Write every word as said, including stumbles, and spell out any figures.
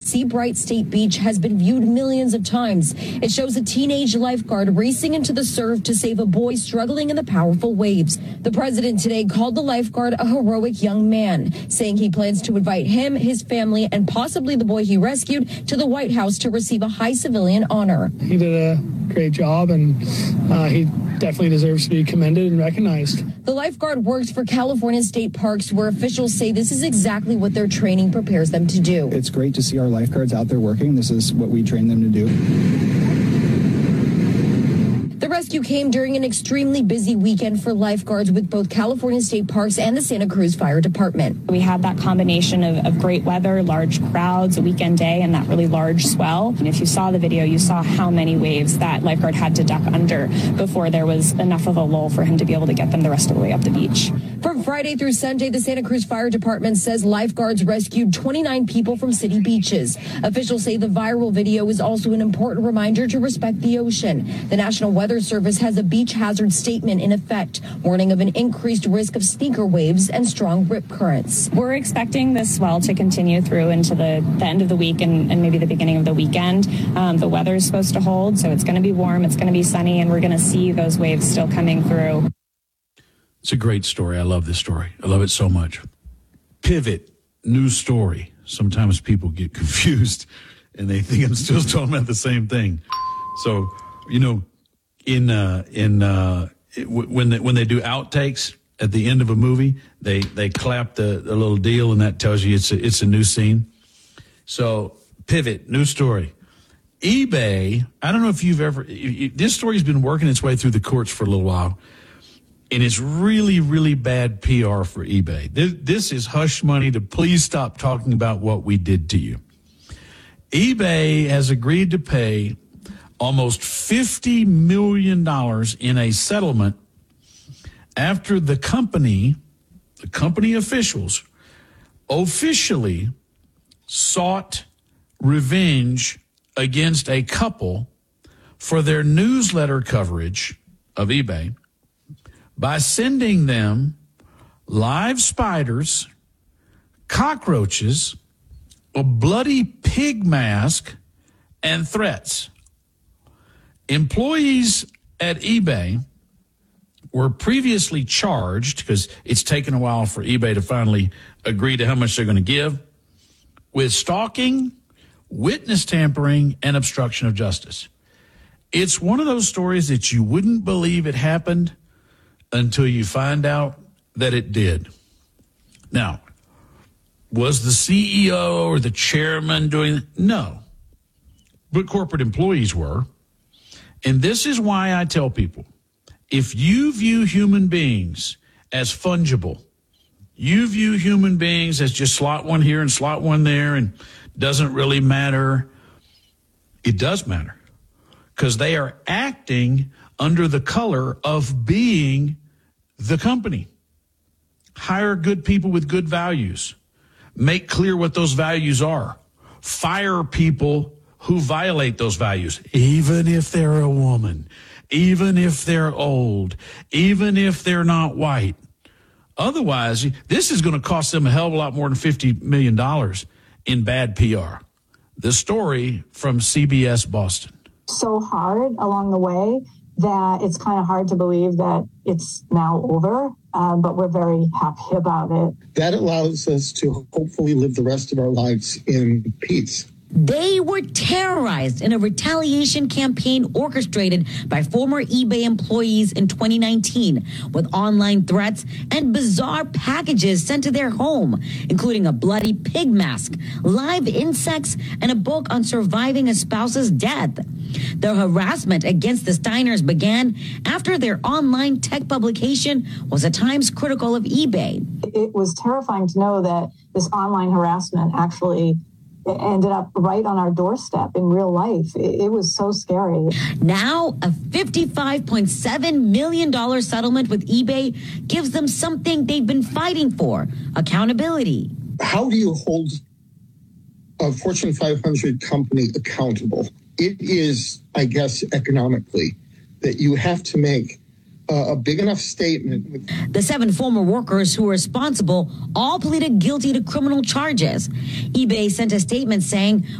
Seabright State Beach has been viewed millions of times. It shows a teenage lifeguard racing into the surf to save a boy struggling in the powerful waves. The president today called the lifeguard a heroic young man, saying he plans to invite him, his family, and possibly the boy he rescued to the White House to receive a high civilian honor. He did a great job, and uh, he definitely deserves to be commended and recognized. The lifeguard works for California State Parks, where officials say this is exactly what their training prepares them to do. It's great to see our lifeguards out there working. This is what we train them to do. The rescue came during an extremely busy weekend for lifeguards with both California State Parks and the Santa Cruz Fire Department. We had that combination of, of great weather, large crowds, a weekend day, and that really large swell. And if you saw the video, you saw how many waves that lifeguard had to duck under before there was enough of a lull for him to be able to get them the rest of the way up the beach. From Friday through Sunday, the Santa Cruz Fire Department says lifeguards rescued twenty-nine people from city beaches. Officials say the viral video is also an important reminder to respect the ocean. The National Weather Service has a beach hazard statement in effect, warning of an increased risk of sneaker waves and strong rip currents. We're expecting this swell to continue through into the, the end of the week and, and maybe the beginning of the weekend. Um, the weather is supposed to hold, so it's going to be warm, it's going to be sunny, and we're going to see those waves still coming through. It's a great story. I love this story. I love it so much. Pivot, news story. Sometimes people get confused and they think I'm still talking about the same thing. So, you know, in uh, in uh, it, when they, when they do outtakes at the end of a movie, they they clap the, the little deal, and that tells you it's a, it's a new scene. So, pivot, new story. eBay. I don't know if you've ever. This story's been working its way through the courts for a little while. And it's really, really bad P R for eBay. This, this is hush money to please stop talking about what we did to you. eBay has agreed to pay almost fifty million dollars in a settlement after the company, the company officials, officially sought revenge against a couple for their newsletter coverage of eBay by sending them live spiders, cockroaches, a bloody pig mask, and threats. Employees at eBay were previously charged, because it's taken a while for eBay to finally agree to how much they're going to give, with stalking, witness tampering, and obstruction of justice. It's one of those stories that you wouldn't believe it happened until you find out that it did. Now, was the C E O or the chairman doing it? No. But corporate employees were. And this is why I tell people, if you view human beings as fungible, you view human beings as just slot one here and slot one there and doesn't really matter, it does matter. Because they are acting under the color of being the company. Hire good people with good values. Make clear what those values are. Fire people who violate those values, even if they're a woman, even if they're old, even if they're not white. Otherwise, this is going to cost them a hell of a lot more than fifty million dollars in bad P R. The story from C B S Boston. So hard along the way that it's kind of hard to believe that it's now over, um, but we're very happy about it. That allows us to hopefully live the rest of our lives in peace. They were terrorized in a retaliation campaign orchestrated by former eBay employees in twenty nineteen, with online threats and bizarre packages sent to their home, including a bloody pig mask, live insects, and a book on surviving a spouse's death. The harassment against the Steiners began after their online tech publication was at times critical of eBay. It was terrifying to know that this online harassment actually ended up right on our doorstep in real life. It was so scary. Now, a fifty-five point seven million dollars settlement with eBay gives them something they've been fighting for: accountability. How do you hold a Fortune five hundred company accountable? It is, I guess, economically, that you have to make a big enough statement. The seven former workers who were responsible all pleaded guilty to criminal charges. eBay sent a statement saying,